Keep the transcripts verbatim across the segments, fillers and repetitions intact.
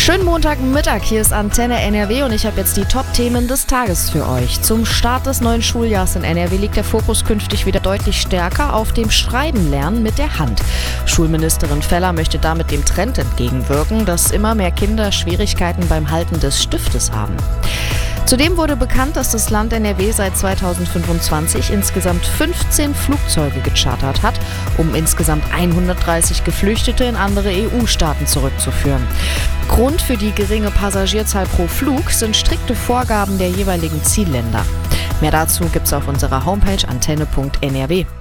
Schönen Montagmittag, hier ist Antenne N R W und ich habe jetzt die Top-Themen des Tages für euch. Zum Start des neuen Schuljahrs in N R W liegt der Fokus künftig wieder deutlich stärker auf dem Schreibenlernen mit der Hand. Schulministerin Feller möchte damit dem Trend entgegenwirken, dass immer mehr Kinder Schwierigkeiten beim Halten des Stiftes haben. Zudem wurde bekannt, dass das Land N R W seit zweitausendfünfundzwanzig insgesamt fünfzehn Flugzeuge gechartert hat, um insgesamt hundertdreißig Geflüchtete in andere E U-Staaten zurückzuführen. Grund für die geringe Passagierzahl pro Flug sind strikte Vorgaben der jeweiligen Zielländer. Mehr dazu gibt's auf unserer Homepage antenne punkt n r w.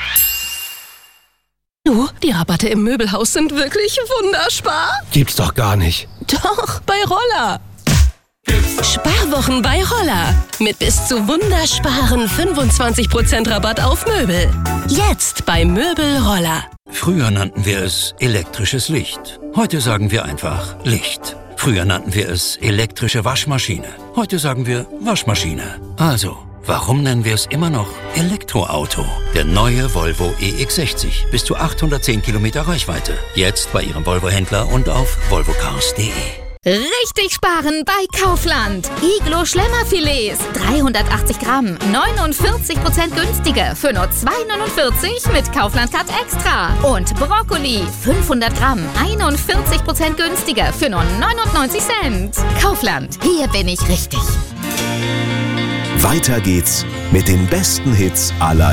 Du, die Rabatte im Möbelhaus sind wirklich wunderspar. Gibt's doch gar nicht. Doch, bei Roller. Sparwochen bei Roller. Mit bis zu wundersparen fünfundzwanzig Prozent Rabatt auf Möbel. Jetzt bei Möbel Roller. Früher nannten wir es elektrisches Licht. Heute sagen wir einfach Licht. Früher nannten wir es elektrische Waschmaschine. Heute sagen wir Waschmaschine. Also, warum nennen wir es immer noch Elektroauto? Der neue Volvo E X sechzig. Bis zu achthundertzehn Kilometer Reichweite. Jetzt bei Ihrem Volvo-Händler und auf volvo cars punkt d e. Richtig sparen bei Kaufland. Iglo Schlemmerfilets, dreihundertachtzig Gramm, neunundvierzig Prozent günstiger für nur zwei neunundvierzig mit Kaufland Cut Extra. Und Brokkoli, fünfhundert Gramm, einundvierzig Prozent günstiger für nur neunundneunzig Cent. Kaufland, hier bin ich richtig. Weiter geht's mit den besten Hits aller